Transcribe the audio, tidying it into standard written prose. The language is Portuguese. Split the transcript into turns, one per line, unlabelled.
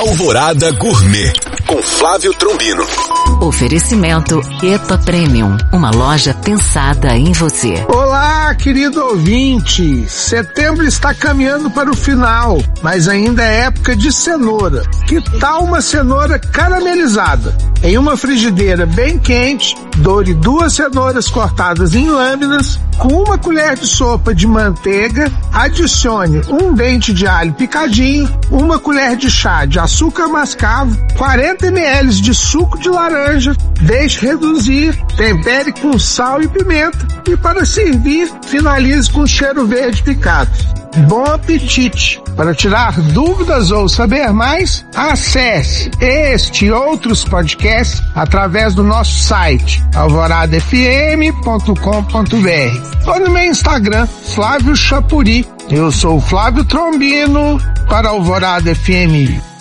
Alvorada Gourmet, com Flávio Trombino.
Oferecimento EPA Premium, uma loja pensada em você.
Olá, querido ouvinte! Setembro está caminhando para o final, mas ainda é época de cenoura. Que tal uma cenoura caramelizada? Em uma frigideira bem quente, doure 2 cenouras cortadas em lâminas, com 1 colher de sopa de manteiga, adicione 1 dente de alho picadinho, 1 colher de chá de açúcar mascavo, 40 ml de suco de laranja, deixe reduzir, tempere com sal e pimenta e para servir, finalize com cheiro verde picado. Bom apetite! Para tirar dúvidas ou saber mais, acesse este e outros podcasts através do nosso site alvoradafm.com.br ou no meu Instagram, Flávio Chapuri. Eu sou o Flávio Trombino para Alvorada FM.